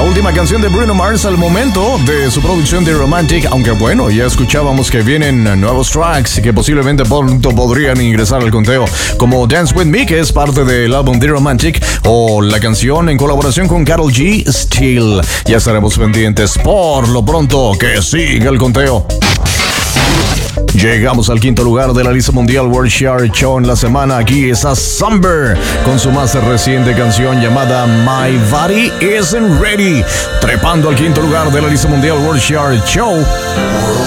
última canción de Bruno Mars al momento de su producción de Romantic, aunque bueno, ya escuchábamos que vienen nuevos tracks que posiblemente pronto podrían ingresar al conteo, como Dance With Me, que es parte del álbum de Romantic, o la canción en colaboración con Karol G, Still. Ya estaremos pendientes. Por lo pronto, que siga el conteo. Llegamos al quinto lugar de la lista mundial World Chart Show en la semana. Aquí está Summer con su más reciente canción llamada My Body Isn't Ready, trepando al quinto lugar de la lista mundial World Chart Show.